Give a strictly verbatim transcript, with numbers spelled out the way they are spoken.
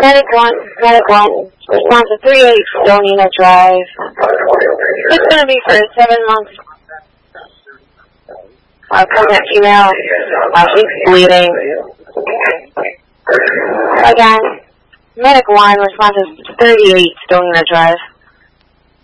Medic one, Medic one, response to thirty-eight Stonina Drive. It's going to be for seven months. Uh, pregnant female. Uh, she's bleeding. Again, Medic one, response to thirty-eight Stonina Drive.